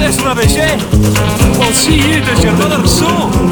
this rubbish, eh? Well, see you, does your mother so?